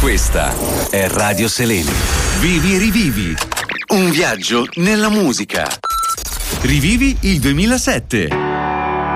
Questa è Radio Selene. Vivi e rivivi. Un viaggio nella musica. Rivivi il 2007.